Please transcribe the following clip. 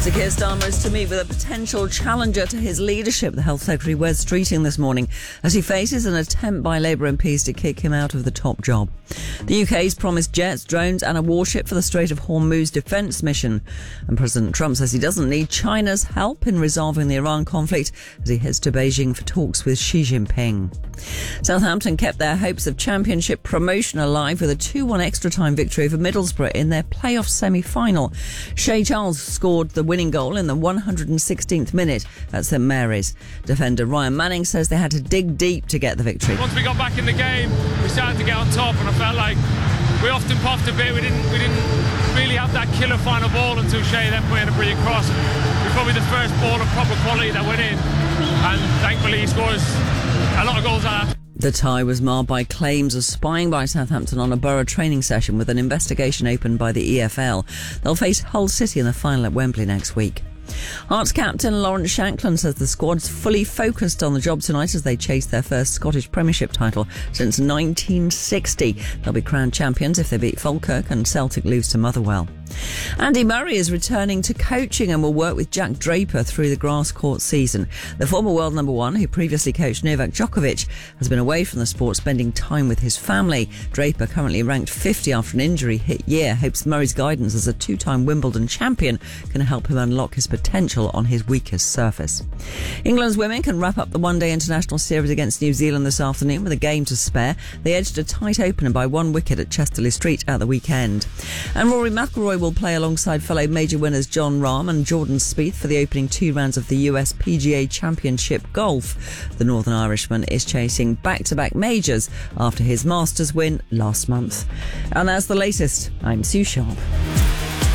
Sir Keir Starmer is to meet with a potential challenger to his leadership, the Health Secretary Wes Streeting, this morning, as he faces an attempt by Labour MPs to kick him out of the top job. The UK's promised jets, drones and a warship for the Strait of Hormuz defence mission. And President Trump says he doesn't need China's help in resolving the Iran conflict as he heads to Beijing for talks with Xi Jinping. Southampton kept their hopes of championship promotion alive with a 2-1 extra-time victory over Middlesbrough in their playoff semi-final. Shay Charles scored the winning goal in the 116th minute at St Mary's. Defender Ryan Manning says they had to dig deep to get the victory. Once we got back in the game, we started to get on top, and I felt like we often puffed a bit. We didn't really have that killer final ball until Shay then put in a brilliant cross. It was probably the first ball of proper quality that went in, and thankfully he scores a lot of goals like that. The tie was marred by claims of spying by Southampton on a Borough training session, with an investigation opened by the EFL. They'll face Hull City in the final at Wembley next week. Hearts captain Lawrence Shankland says the squad's fully focused on the job tonight as they chase their first Scottish Premiership title since 1960. They'll be crowned champions if they beat Falkirk and Celtic lose to Motherwell. Andy Murray is returning to coaching and will work with Jack Draper through the grass court season. The former world number one, who previously coached Novak Djokovic, has been away from the sport, spending time with his family. Draper, currently ranked 50 after an injury-hit year, hopes Murray's guidance as a two-time Wimbledon champion can help him unlock his potential on his weakest surface. England's women can wrap up the one-day international series against New Zealand this afternoon with a game to spare. They edged a tight opener by 1 wicket at Chesterley Street at the weekend. And Rory McIlroy will play alongside fellow major winners Jon Rahm and Jordan Spieth for the opening 2 rounds of the US PGA Championship Golf. The Northern Irishman is chasing back-to-back majors after his Masters win last month. And that's the latest. I'm Sue Sharp.